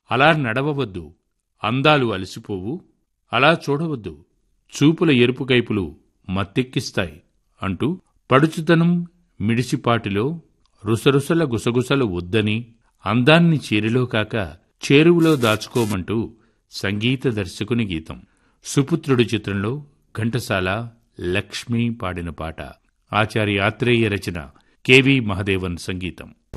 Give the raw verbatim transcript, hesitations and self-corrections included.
అలా నడవవద్దు, అందాలు అలసిపోవు, అలా చూడవద్దు, చూపుల ఎరుపుకైపులు మత్తెక్కిస్తాయి అంటూ పడుచుతనం మిడిసిపాటిలో రుసరుసల గుసగుసలు వద్దని, అందాన్ని చీరలో కాక చేరువులో దాచుకోమంటూ సంగీత దర్శకుని గీతం. సుపుత్రుడి చిత్రంలో ఘంటసాల, లక్ష్మి పాడిన పాట. ఆచార్య ఆత్రేయ రచన, కెవి మహదేవన్ సంగీతం.